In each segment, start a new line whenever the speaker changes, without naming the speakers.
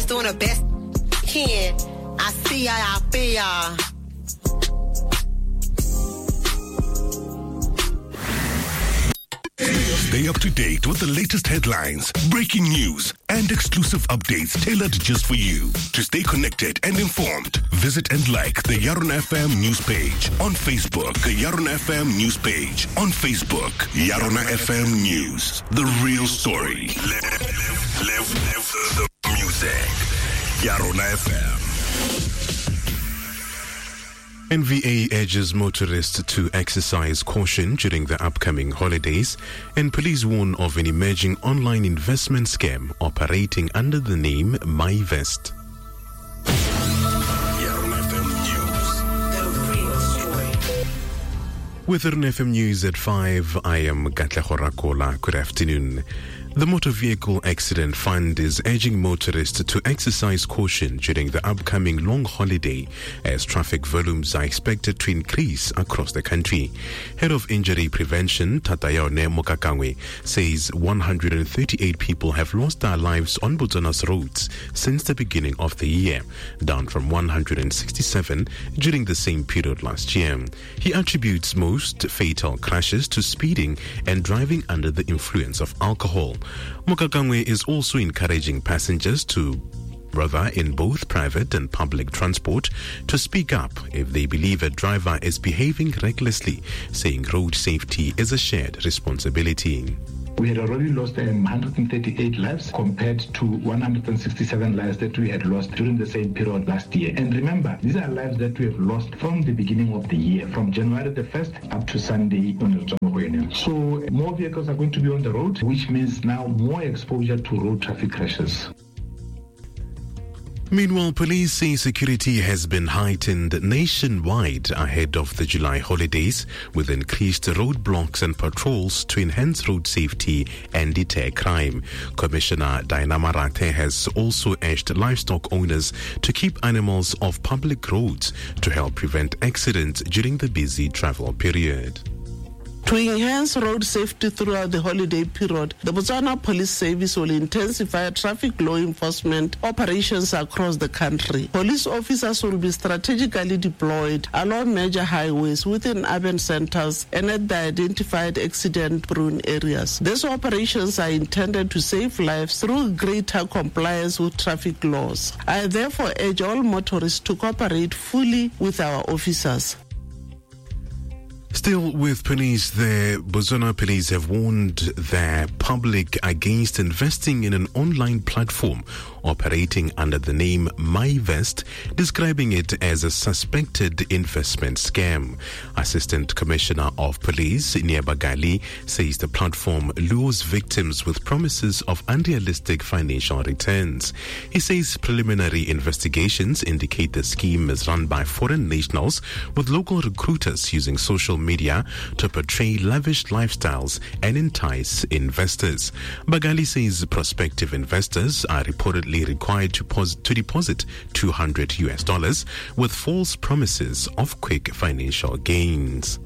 doing the best can. I see y'all, I feel y'all.
Stay up to date with the latest headlines, breaking news, and exclusive updates tailored just for you. To stay connected and informed, visit and like the Yaron FM news page on Facebook. The Yaron FM news page on Facebook. Yaron FM News, the real story. Live the music. Yaron FM. NVA urges motorists to exercise caution during the upcoming holidays, and police warn of an emerging online investment scam operating under the name MyVest. With Yaron FM News at 5, I am Gatlego Rakola. Good afternoon. The Motor Vehicle Accident Fund is urging motorists to exercise caution during the upcoming long holiday as traffic volumes are expected to increase across the country. Head of Injury Prevention, Tatayone Mokakangwe, says 138 people have lost their lives on Botswana's roads since the beginning of the year, down from 167 during the same period last year. He attributes most fatal crashes to speeding and driving under the influence of alcohol. Mokakangwe is also encouraging passengers in both private and public transport to speak up if they believe a driver is behaving recklessly, saying road safety is a shared responsibility.
We had already lost 138 lives compared to 167 lives that we had lost during the same period last year. And remember, these are lives that we have lost from the beginning of the year, from January the 1st up to Sunday on the Jomo. So more vehicles are going to be on the road, which means now more exposure to road traffic crashes.
Meanwhile, police say security has been heightened nationwide ahead of the July holidays, with increased roadblocks and patrols to enhance road safety and deter crime. Commissioner Diana Marate has also urged livestock owners to keep animals off public roads to help prevent accidents during the busy travel period.
To enhance road safety throughout the holiday period, the Botswana Police Service will intensify traffic law enforcement operations across the country. Police officers will be strategically deployed along major highways within urban centers and at the identified accident-prone areas. These operations are intended to save lives through greater compliance with traffic laws. I therefore urge all motorists to cooperate fully with our officers.
Still with police, the Botswana police have warned the public against investing in an online platform operating under the name MyVest, describing it as a suspected investment scam. Assistant Commissioner of Police, Nieba Gali, says the platform lures victims with promises of unrealistic financial returns. He says preliminary investigations indicate the scheme is run by foreign nationals with local recruiters using social media to portray lavish lifestyles and entice investors. Bagali says prospective investors are reportedly required to deposit $200 with false promises of quick financial gains.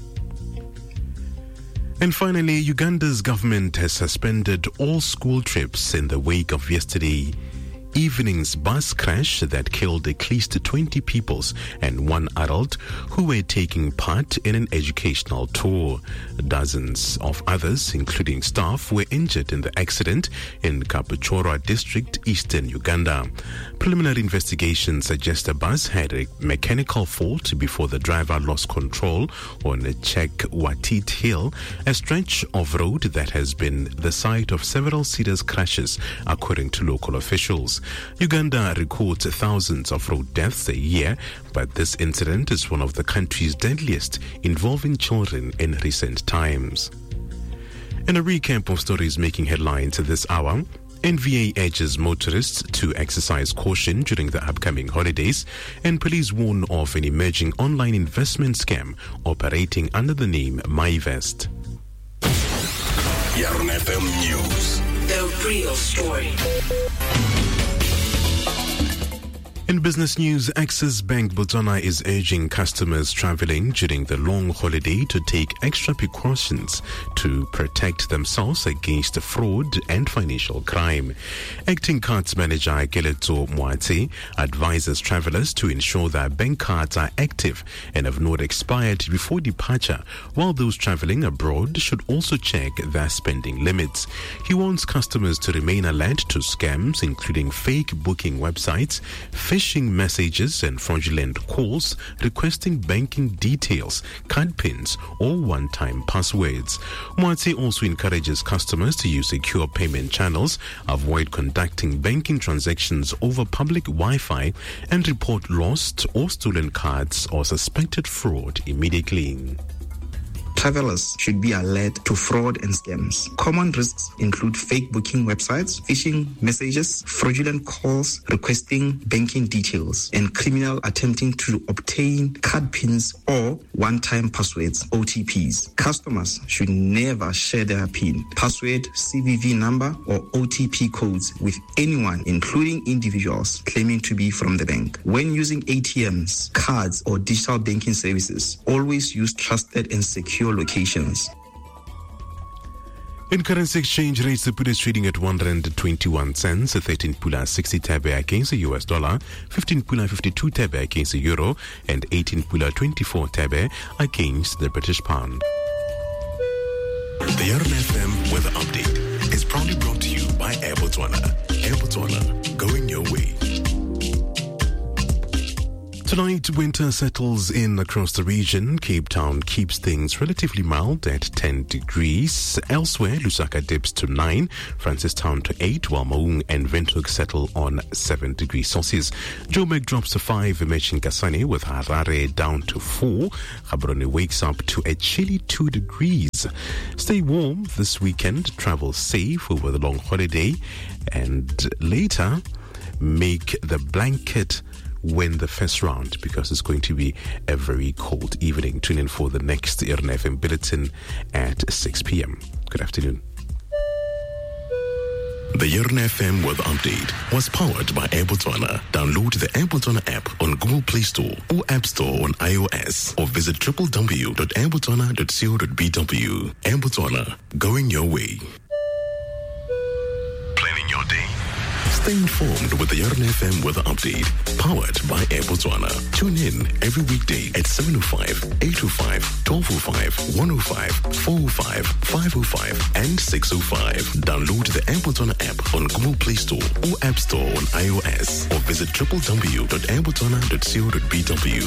And finally, Uganda's government has suspended all school trips in the wake of yesterday evening's bus crash that killed at least 20 people and one adult who were taking part in an educational tour. Dozens of others, including staff, were injured in the accident in Kapchorwa district, eastern Uganda. Preliminary investigations suggest the bus had a mechanical fault before the driver lost control on a Checkwatit Hill, a stretch of road that has been the site of several serious crashes, according to local officials. Uganda records thousands of road deaths a year, but this incident is one of the country's deadliest, involving children in recent times. In a recap of stories making headlines this hour, NVA urges motorists to exercise caution during the upcoming holidays, and police warn of an emerging online investment scam operating under the name MyVest.
Yaron FM News, the real story.
In business news, Access Bank Botswana is urging customers traveling during the long holiday to take extra precautions to protect themselves against fraud and financial crime. Acting Cards Manager Keletso Moati advises travelers to ensure that bank cards are active and have not expired before departure, while those traveling abroad should also check their spending limits. He wants customers to remain alert to scams, including fake booking websites, phishing messages and fraudulent calls requesting banking details, card pins or one-time passwords. Moati also encourages customers to use secure payment channels, avoid conducting banking transactions over public Wi-Fi, and report lost or stolen cards or suspected fraud immediately.
Travelers should be alert to fraud and scams. Common risks include fake booking websites, phishing messages, fraudulent calls requesting banking details, and criminal attempting to obtain card pins or one-time passwords, OTPs. Customers should never share their PIN, password, CVV number, or OTP codes with anyone, including individuals claiming to be from the bank. When using ATMs, cards, or digital banking services, always use trusted and secure locations.
In currency exchange rates, the pula is trading at 121 cents, 13 pula 60 tabe against the US dollar, 15 pula 52 tabe against the euro, and 18 pula 24 tabe against the British pound.
The RNFM Weather Update is proudly brought to you by Air Botswana. Air Botswana, going your way.
Tonight, winter settles in across the region. Cape Town keeps things relatively mild at 10 degrees. Elsewhere, Lusaka dips to 9, Francistown to 8, while Maung and Windhoek settle on 7 degrees Celsius. Joburg drops to 5, Mechin Kasane with Harare down to 4. Gaborone wakes up to a chilly 2 degrees. Stay warm this weekend, travel safe over the long holiday, and later make the blanket win the first round, because it's going to be a very cold evening. Tune in for the next RNFM Bulletin at 6 p.m. Good afternoon.
The RNFM Weather Update was powered by Air Botswana. Download the Air Botswana app on Google Play Store or App Store on iOS, or visit www.airbotswana.co.bw. Air Botswana, going your way. Planning your day? Stay informed with the RNFM Weather Update, powered by Air Botswana. Tune in every weekday at 7:05, 8:05, 12:05, 1:05, 4:05, 5:05, and 6:05. Download the Air Botswana app on Google Play Store or App Store on iOS, or visit www.airbotswana.co.bw.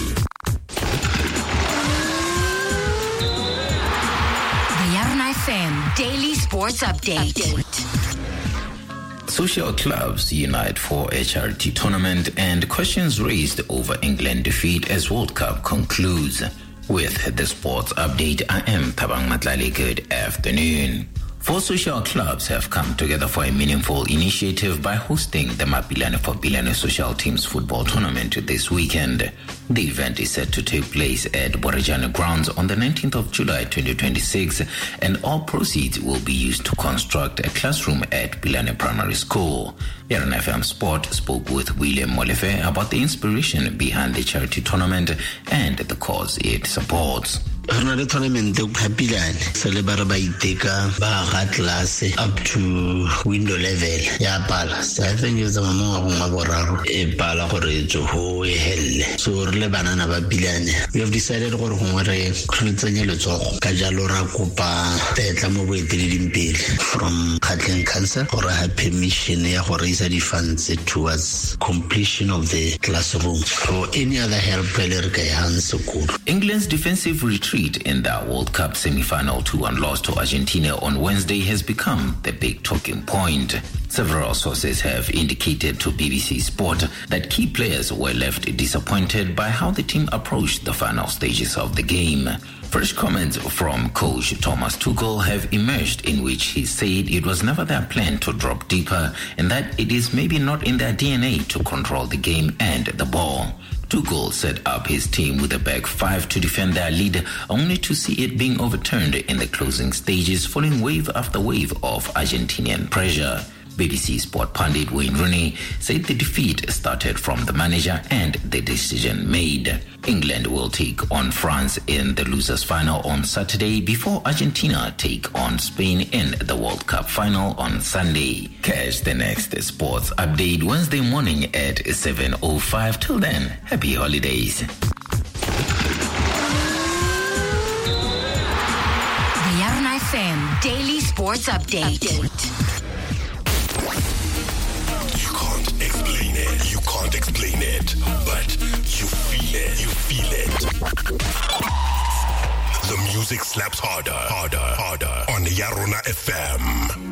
The RNFM Daily Sports Update.
Social clubs unite for a charity tournament, and questions raised over England defeat as World Cup concludes. With the sports update, I am Thabang Matlali. Good afternoon. 4 social clubs have come together for a meaningful initiative by hosting the Mabilane for Bilane Social Teams football tournament this weekend. The event is set to take place at Borejane Grounds on the 19th of July 2026, and all proceeds will be used to construct a classroom at Bilane Primary School. RNFM Sport spoke with William Molefe about the inspiration behind the charity tournament and the cause it supports.
Another tournament Bilane celebrate by Iteka ba class up to window level ya pala. So I think it's a more e pala gore ho helle. So re le banana ba Bilane, we have decided gore ho re khutsenye letsogo ka jalo ra kopa tetla mo boeteleding pele from Catholic Council gore ha permission ya gore isa di funds towards completion of the classroom for any other help le re ka hands good.
England's defensive retreat in the World Cup semi-final 2-1 loss to Argentina on Wednesday has become the big talking point. Several sources have indicated to BBC Sport that key players were left disappointed by how the team approached the final stages of the game. Fresh comments from coach Thomas Tuchel have emerged, in which he said it was never their plan to drop deeper and that it is maybe not in their DNA to control the game and the ball. Tuchel set up his team with a back 5 to defend their lead, only to see it being overturned in the closing stages following wave after wave of Argentinian pressure. BBC Sport pundit Wayne Rooney said the defeat started from the manager and the decision made. England will take on France in the losers final on Saturday before Argentina take on Spain in the World Cup final on Sunday. Catch the next sports update Wednesday morning at 7:05. Till then, happy holidays.
The Yarn FM Daily Sports Update.
You can't explain it. You can't explain it, but you feel it. You feel it. The music slaps harder on Yarona FM.